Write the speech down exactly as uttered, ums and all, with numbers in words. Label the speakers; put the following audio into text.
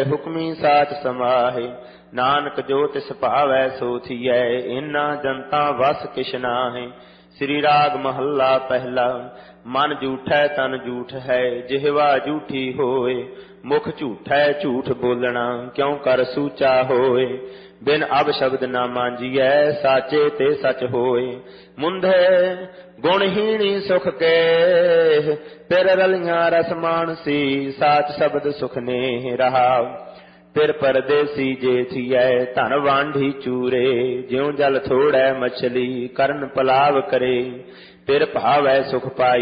Speaker 1: हुक्मी साच समाहे। नानक जो तिस भावै सो थियै, इन्ना जनता वस किश नाहि। श्री राग महला पहला। मन झूठै तन झूठ है, जिहवा झूठी होए। मुख झूठै झूठ बोलना, क्यों कर सूचा होए। बिन अब शब्द ना मांजिए, साचे ते सच होए। मुंधे गुणहीणी सुख के, फिर रलियां रस मानसी। साच शब्द सुख ने रहा, फिर परदेसी जे थियै। धन वांढी चूरे, ज्यों जल थोड़ै मछली। करन पलाव करे, फिर भावै सुख पाई।